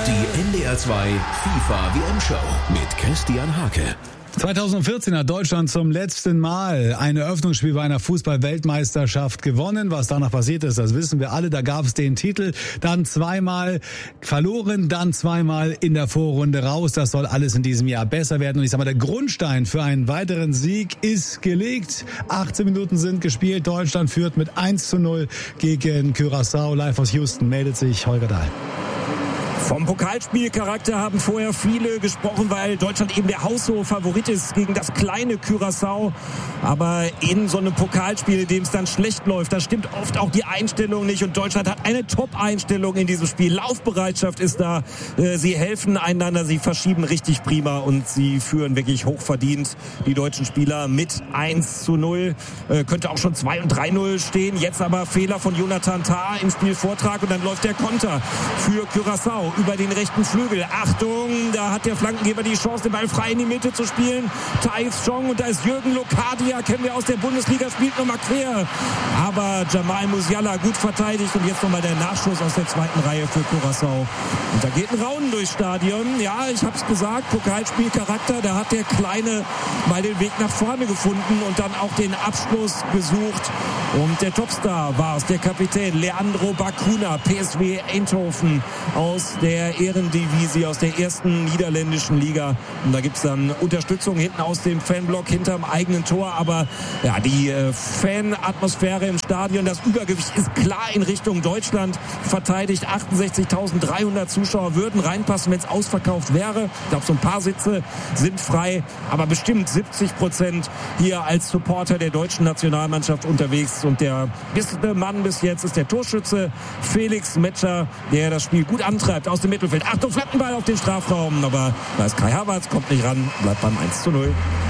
Die NDR 2 FIFA WM-Show mit Christian Hake. 2014 hat Deutschland zum letzten Mal ein Eröffnungsspiel bei einer Fußball-Weltmeisterschaft gewonnen. Was danach passiert ist, das wissen wir alle. Da gab es den Titel, dann zweimal verloren, dann zweimal in der Vorrunde raus. Das soll alles in diesem Jahr besser werden. Und ich sag mal, der Grundstein für einen weiteren Sieg ist gelegt. 18 Minuten sind gespielt. Deutschland führt mit 1:0 gegen Curaçao. Live aus Houston meldet sich Holger Dahl. Vom Pokalspielcharakter haben vorher viele gesprochen, weil Deutschland eben der haushohe Favorit ist gegen das kleine Curaçao. Aber in so einem Pokalspiel, in dem es dann schlecht läuft, da stimmt oft auch die Einstellung nicht. Und Deutschland hat eine Top-Einstellung in diesem Spiel. Laufbereitschaft ist da. Sie helfen einander, sie verschieben richtig prima und sie führen wirklich hochverdient die deutschen Spieler mit 1:0. Könnte auch schon 2 und 3:0 stehen. Jetzt aber Fehler von Jonathan Tah im Spielvortrag und dann läuft der Konter für Curaçao über den rechten Flügel. Achtung, da hat der Flankengeber die Chance, den Ball frei in die Mitte zu spielen. Taif Chong und da ist Jürgen Lokadia, kennen wir aus der Bundesliga, spielt nochmal quer. Aber Jamal Musiala gut verteidigt und jetzt nochmal der Nachschuss aus der zweiten Reihe für Curaçao. Und da geht ein Raunen durchs Stadion. Ja, ich hab's gesagt, Pokalspielcharakter, da hat der Kleine mal den Weg nach vorne gefunden und dann auch den Abschluss gesucht. Und der Topstar war es, der Kapitän Leandro Bacuna, PSV Eindhoven aus der Eredivisie, aus der ersten niederländischen Liga. Und da gibt's dann Unterstützung hinten aus dem Fanblock hinterm eigenen Tor. Aber ja, die Fanatmosphäre im Stadion, das Übergewicht ist klar in Richtung Deutschland verteidigt. 68.300 Zuschauer würden reinpassen, wenn es ausverkauft wäre. Ich glaube, so ein paar Sitze sind frei. Aber bestimmt 70% hier als Supporter der deutschen Nationalmannschaft unterwegs. Und der beste Mann bis jetzt ist der Torschütze Felix Metscher, der das Spiel gut antreibt aus dem Mittelfeld. Achtung, Flankenball auf den Strafraum, aber da ist Kai Havertz, kommt nicht ran, bleibt beim 1:0.